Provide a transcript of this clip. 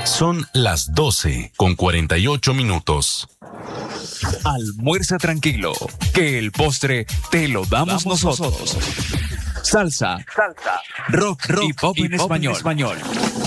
Son las 12:48. Almuerza tranquilo, que el postre te lo damos nosotros. Salsa, rock y pop en español.